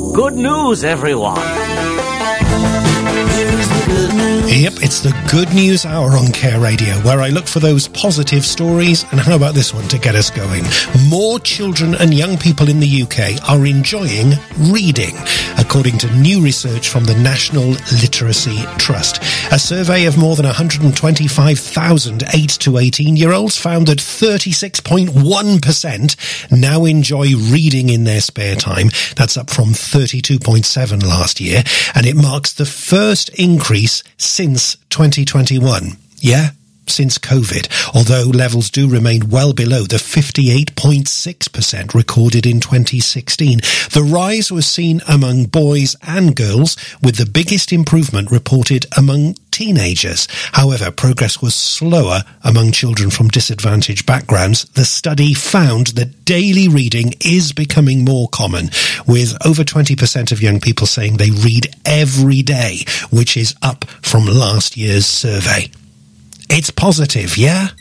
Good news, everyone. Yep, it's the Good News Hour on Care Radio, where I look for those positive stories. And how about this one to get us going? More children and young people in the UK are enjoying reading, according to new research from the National Literacy Trust. A survey of more than 125,000 8 to 18-year-olds found that 36.1% now enjoy reading in their spare time. That's up from 32.7% last year, and it marks the first increase since 2021. Yeah, since COVID, although levels do remain well below the 58.6% recorded in 2016. The rise was seen among boys and girls, with the biggest improvement reported among teenagers. However, progress was slower among children from disadvantaged backgrounds. The study found that daily reading is becoming more common, with over 20% of young people saying they read every day, which is up from last year's survey. It's positive, yeah?